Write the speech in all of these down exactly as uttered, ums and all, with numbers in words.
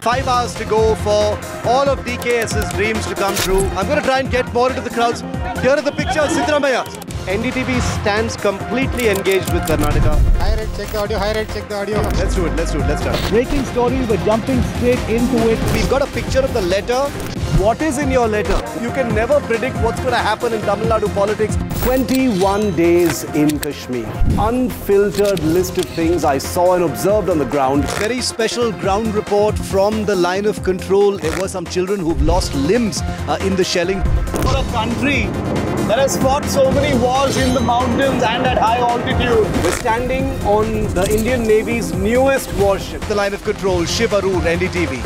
Five hours to go for all of D K S's dreams to come true. I'm going to try and get more into the crowds. Here are the pictures, Siddaramaiah. N D T V stands completely engaged with Karnataka. Hi Red, check the audio. Hi Red, check the audio. Let's do it, let's do it, let's start. Breaking story, we're jumping straight into it. We've got a picture of the letter. What is in your letter? You can never predict what's going to happen in Tamil Nadu politics. twenty-one days in Kashmir. Unfiltered list of things I saw and observed on the ground. Very special ground report from the line of control. There were some children who've lost limbs uh, in the shelling. For a country that has fought so many wars in the mountains and at high altitude. We're standing on the Indian Navy's newest warship. The line of control, Shiv Arur, N D T V.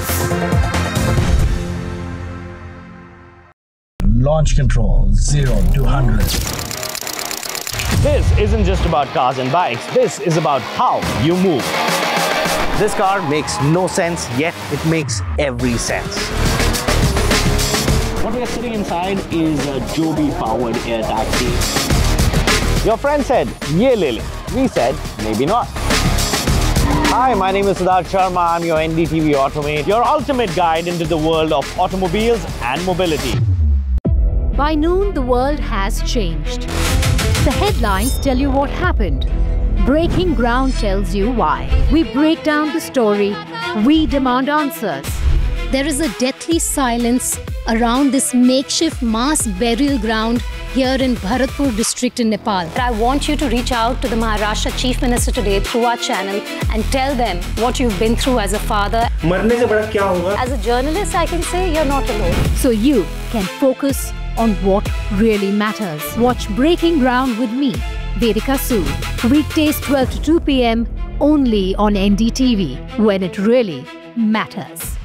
Launch control, zero to one hundred. This isn't just about cars and bikes. This is about how you move. This car makes no sense, yet it makes every sense. What we are sitting inside is a Joby-powered air taxi. Your friend said, "Ye le le." We said, maybe not. Hi, my name is Siddharth Sharma. I'm your N D T V Automate, your ultimate guide into the world of automobiles and mobility. By noon, the world has changed. The headlines tell you what happened. Breaking Ground tells you why. We break down the story. We demand answers. There is a deathly silence around this makeshift mass burial ground here in Bharatpur district in Nepal. I want you to reach out to the Maharashtra Chief Minister today through our channel and tell them what you've been through as a father. As a journalist, I can say you're not alone. So you can focus on what really matters. Watch Breaking Ground with me, Vedika Sood. Weekdays twelve to two p m only on N D T V, when it really matters.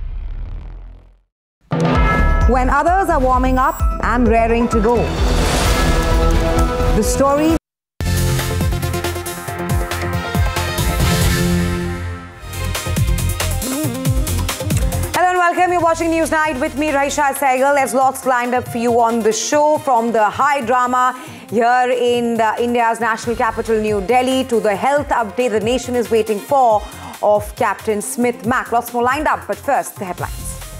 When others are warming up, I'm raring to go. The story. Hello and welcome. You're watching News Night with me, Raisha Sehgal. There's lots lined up for you on the show, from the high drama here in the India's national capital, New Delhi, to the health update the nation is waiting for of Captain Smith Mac. Lots more lined up, but first, the headlines.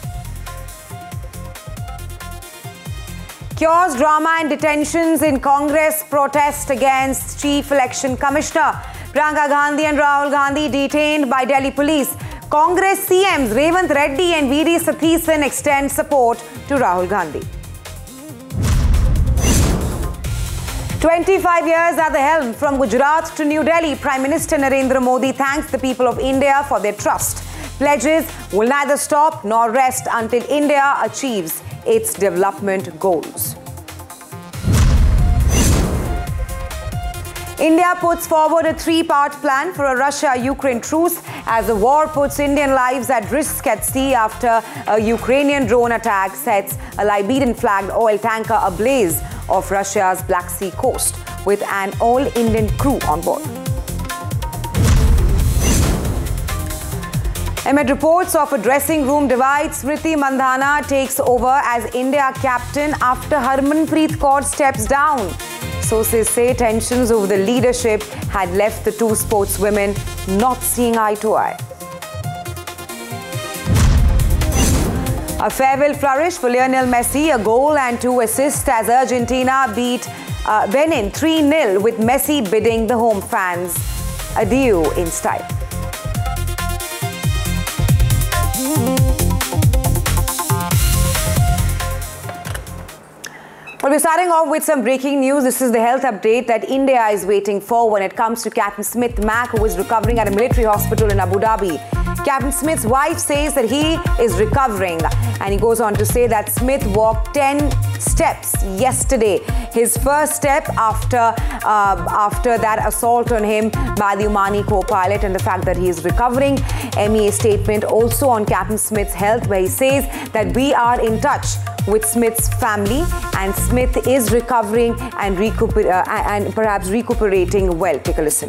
Chaos, drama and detentions in Congress protest against Chief Election Commissioner. Priyanka Gandhi and Rahul Gandhi detained by Delhi police. Congress C Ms Revant Reddy and V D Satheesan extend support to Rahul Gandhi. twenty-five years at the helm, from Gujarat to New Delhi, Prime Minister Narendra Modi thanks the people of India for their trust. Pledges will neither stop nor rest until India achieves its development goals. India puts forward a three-part plan for a Russia-Ukraine truce as the war puts Indian lives at risk at sea after a Ukrainian drone attack sets a Liberian-flagged oil tanker ablaze off Russia's Black Sea coast with an all-Indian crew on board. Amid reports of a dressing room divide, Smriti Mandhana takes over as India captain after Harmanpreet Kaur steps down. Sources say tensions over the leadership had left the two sportswomen not seeing eye to eye. A farewell flourish for Lionel Messi, a goal and two assists as Argentina beat uh, Benin three nil, with Messi bidding the home fans adieu in style. Well, we're starting off with some breaking news. This is the health update that India is waiting for when it comes to Captain Smith Mac, who is recovering at a military hospital in Abu Dhabi. Captain Smith's wife says that he is recovering, and he goes on to say that Smith walked ten steps yesterday. His first step after uh, after that assault on him by the Omani co-pilot, and the fact that he is recovering. M E A statement also on Captain Smith's health, where he says that we are in touch with Smith's family and Smith is recovering and, recuper uh, and perhaps recuperating well. Take a listen.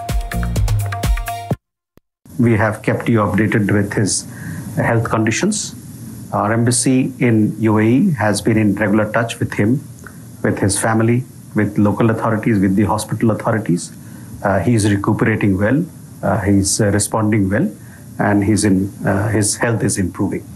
We have kept you updated with his health conditions. Our embassy in U A E has been in regular touch with him, with his family, with local authorities, with the hospital authorities. Uh, he is recuperating well. Uh, he's uh, responding well. and he's in, uh, his health is improving.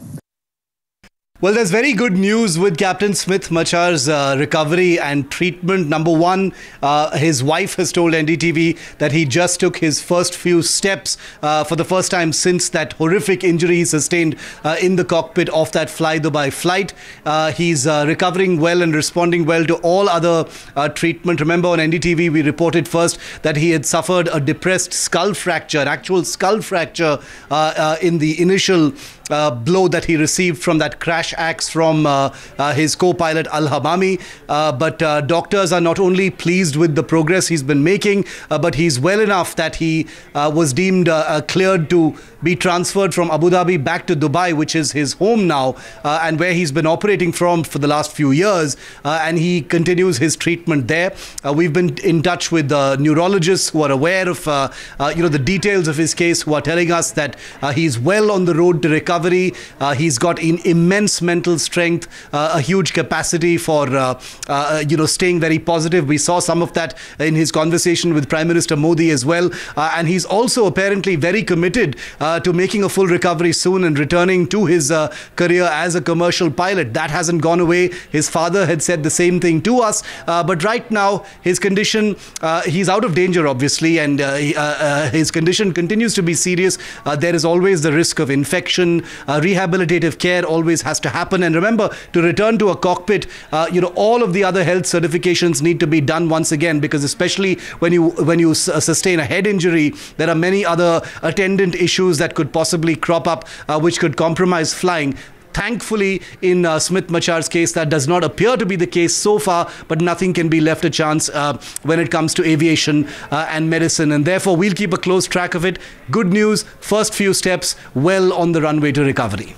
Well, there's very good news with Captain Smith Machar's uh, recovery and treatment. Number one, uh, his wife has told N D T V that he just took his first few steps uh, for the first time since that horrific injury he sustained uh, in the cockpit of that Fly Dubai flight. Uh, he's uh, recovering well and responding well to all other uh, treatment. Remember, on N D T V, we reported first that he had suffered a depressed skull fracture, an actual skull fracture uh, uh, in the initial Uh, blow that he received from that crash axe from uh, uh, his co-pilot Al-Hamami. Uh, but uh, doctors are not only pleased with the progress he's been making, uh, but he's well enough that he uh, was deemed uh, uh, cleared to be transferred from Abu Dhabi back to Dubai, which is his home now, uh, and where he's been operating from for the last few years. Uh, and he continues his treatment there. Uh, we've been in touch with uh, neurologists who are aware of uh, uh, you know, the details of his case, who are telling us that uh, he's well on the road to recovery. Uh, he's got in immense mental strength, uh, a huge capacity for, uh, uh, you know, staying very positive. We saw some of that in his conversation with Prime Minister Modi as well. Uh, and he's also apparently very committed uh, to making a full recovery soon and returning to his uh, career as a commercial pilot. That hasn't gone away. His father had said the same thing to us. Uh, but right now, his condition, uh, he's out of danger, obviously, and uh, he, uh, uh, his condition continues to be serious. Uh, there is always the risk of infection. Uh, rehabilitative care always has to happen. And remember, to return to a cockpit, uh, you know, all of the other health certifications need to be done once again, because especially when you when you s- sustain a head injury, there are many other attendant issues that could possibly crop up, uh, which could compromise flying. Thankfully, in uh, Smith Machar's case, that does not appear to be the case so far, but nothing can be left a chance uh, when it comes to aviation uh, and medicine. And therefore, we'll keep a close track of it. Good news, first few steps well on the runway to recovery.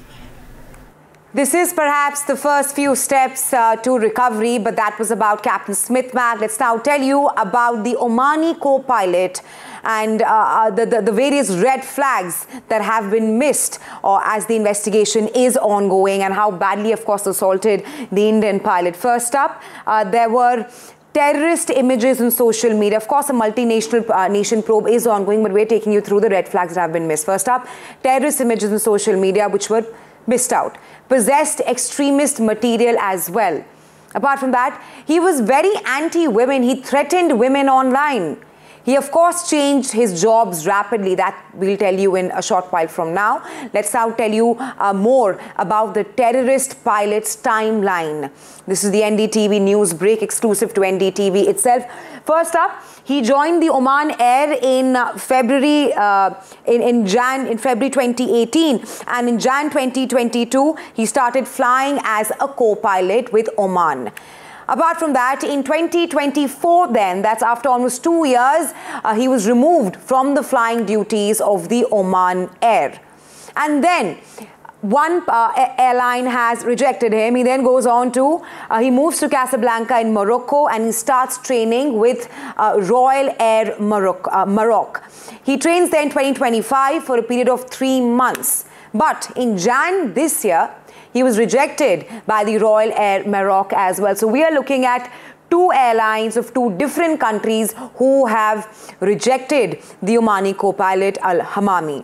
This is perhaps the first few steps uh, to recovery, but that was about Captain Smith Mac. Let's now tell you about the Omani co-pilot and uh, the, the, the various red flags that have been missed or as the investigation is ongoing, and how badly, of course, assaulted the Indian pilot. First up, uh, there were terrorist images on social media. Of course, a multinational uh, nation probe is ongoing, but we're taking you through the red flags that have been missed. First up, terrorist images on social media which were missed out. Possessed extremist material as well. Apart from that, he was very anti-women. He threatened women online. He, of course, changed his jobs rapidly. That we'll tell you in a short while from now. Let's now tell you uh, more about the terrorist pilot's timeline. This is the N D T V news break exclusive to N D T V itself. First up, he joined the Oman Air in uh, February, uh, in, in Jan, in February twenty eighteen, and in Jan twenty twenty-two, he started flying as a co-pilot with Oman. Apart from that, in twenty twenty-four then, that's after almost two years, uh, he was removed from the flying duties of the Oman Air. And then, one uh, airline has rejected him. He then goes on to, uh, he moves to Casablanca in Morocco, and he starts training with uh, Royal Air Maroc, uh, Maroc. He trains there in twenty twenty-five for a period of three months. But in Jan this year, he was rejected by the Royal Air Maroc as well. So we are looking at two airlines of two different countries who have rejected the Omani co-pilot Al-Hamami.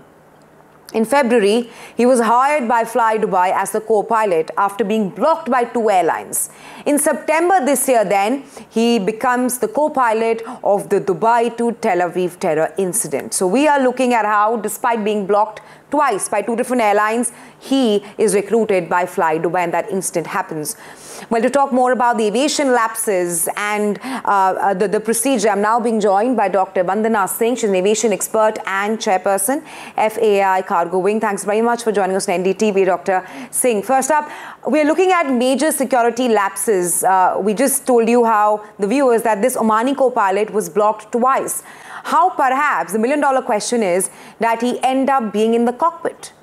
In February, he was hired by Fly Dubai as the co-pilot after being blocked by two airlines. In September this year then, he becomes the co-pilot of the Dubai to Tel Aviv terror incident. So we are looking at how, despite being blocked twice by two different airlines, he is recruited by Fly Dubai, and that incident happens. Well, to talk more about the aviation lapses and uh, uh, the, the procedure, I'm now being joined by Doctor Vandana Singh. She's an aviation expert and chairperson, F A A I Cargo Wing. Thanks very much for joining us on N D T V, Doctor Singh. First up, we're looking at major security lapses. Uh, we just told you how, the viewers, that this Omani co-pilot was blocked twice. How perhaps, the million dollar question is, that he ended up being in the cockpit?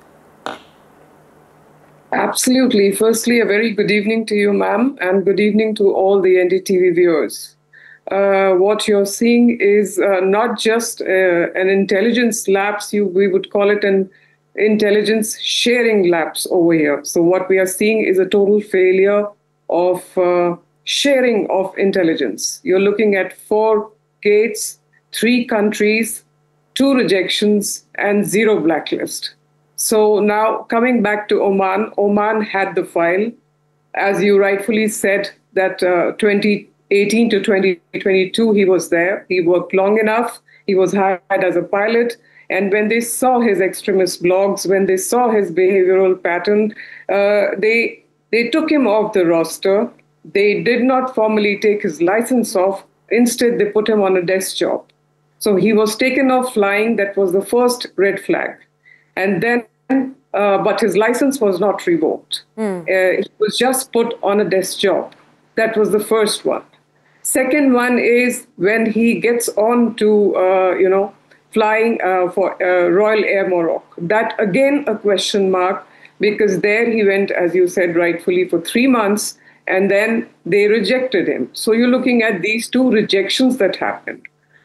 Absolutely. Firstly, a very good evening to you, ma'am, and good evening to all the N D T V viewers. Uh, what you're seeing is uh, not just uh, an intelligence lapse, you, we would call it an intelligence sharing lapse over here. So what we are seeing is a total failure of uh, sharing of intelligence. You're looking at four gates, three countries, two rejections, and zero blacklist. So now coming back to Oman, Oman had the file. As you rightfully said, that uh, twenty eighteen to twenty twenty-two, he was there. He worked long enough. He was hired as a pilot. And when they saw his extremist blogs, when they saw his behavioral pattern, uh, they, they took him off the roster. They did not formally take his license off. Instead, they put him on a desk job. So he was taken off flying. That was the first red flag. And then, uh, but his license was not revoked. Mm. Uh, he was just put on a desk job. That was the first one. Second one is when he gets on to, uh, you know, flying uh, for uh, Royal Air Morocco. That, again, a question mark, because there he went, as you said rightfully, for three months, and then they rejected him. So you're looking at these two rejections that happened.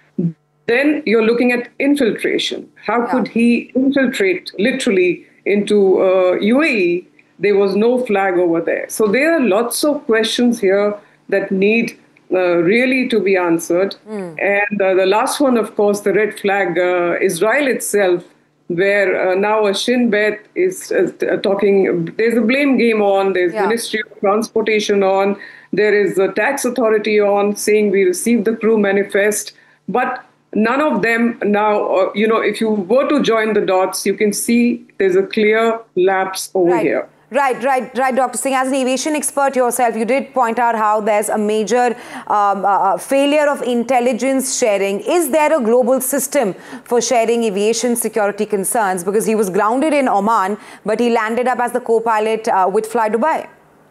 Then you're looking at infiltration. How yeah. could he infiltrate literally into uh, U A E? There was no flag over there. So there are lots of questions here that need uh, really to be answered. Mm. And uh, the last one, of course, the red flag, uh, Israel itself, where uh, now a Shin Bet is uh, talking, there's a blame game on, there's yeah. Ministry of Transportation on, there is the tax authority on, saying we received the crew manifest, but none of them now, uh, you know, if you were to join the dots, you can see there's a clear lapse over right. here. Right, right, right, Doctor Singh. As an aviation expert yourself, you did point out how there's a major um, uh, failure of intelligence sharing. Is there a global system for sharing aviation security concerns? Because he was grounded in Oman, but he landed up as the co-pilot uh, with Fly Dubai.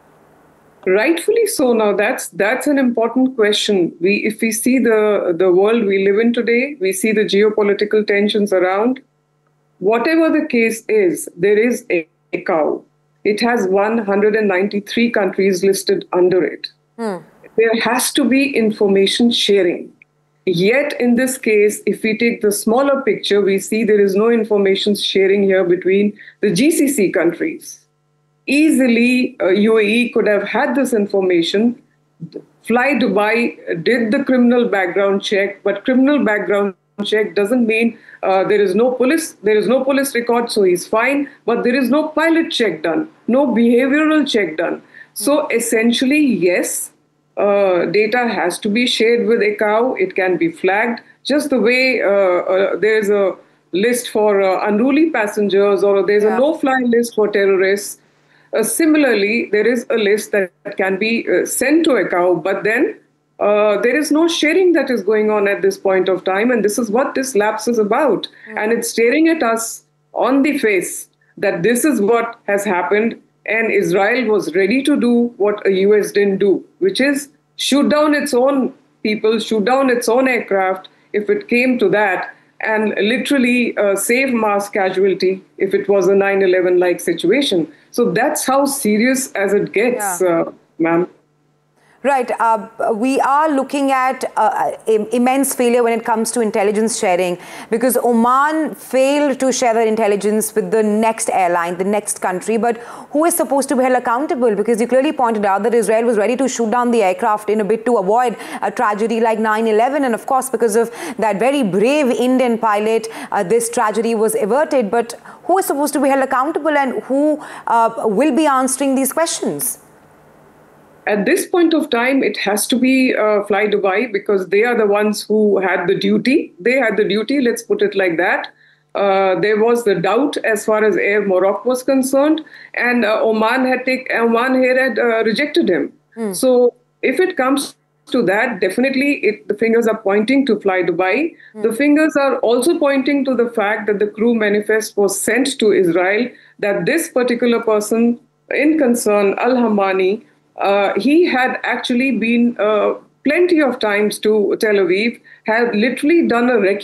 Rightfully so. Now, that's that's an important question. We, if we see the, the world we live in today, we see the geopolitical tensions around. Whatever the case is, there is a, a cow. It has one hundred ninety-three countries listed under it. Hmm. There has to be information sharing. Yet, in this case, if we take the smaller picture, we see there is no information sharing here between the G C C countries. Easily, uh, U A E could have had this information. Fly Dubai did the criminal background check, but criminal background check doesn't mean uh, there is no police, there is no police record, so he's fine, but there is no pilot check done, no behavioral check done. So essentially, yes, uh, data has to be shared with I C A O. It can be flagged, just the way uh, uh, there's a list for uh, unruly passengers, or there's yeah. a no-fly list for terrorists. Uh, similarly, there is a list that can be uh, sent to I C A O, but then uh, there is no sharing that is going on at this point of time, and this is what this lapse is about. Mm. And it's staring at us on the face that this is what has happened, and Israel was ready to do what a U S didn't do, which is shoot down its own people, shoot down its own aircraft if it came to that, and literally uh, save mass casualty if it was a nine eleven-like situation. So that's how serious as it gets, yeah. uh, ma'am. Right. Uh, we are looking at uh, immense failure when it comes to intelligence sharing, because Oman failed to share their intelligence with the next airline, the next country. But who is supposed to be held accountable? Because you clearly pointed out that Israel was ready to shoot down the aircraft in a bid to avoid a tragedy like nine eleven. And of course, because of that very brave Indian pilot, uh, this tragedy was averted. But who is supposed to be held accountable, and who uh, will be answering these questions? At this point of time, it has to be uh, Fly Dubai, because they are the ones who had the duty. They had the duty, let's put it like that. Uh, there was the doubt as far as Air Morocco was concerned, and uh, Oman had take, Oman here had uh, rejected him. Mm. So if it comes to that, definitely it, the fingers are pointing to Fly Dubai. Mm. The fingers are also pointing to the fact that the crew manifest was sent to Israel, that this particular person in concern, Al-Hamani, Uh, he had actually been uh, plenty of times to Tel Aviv, had literally done a recce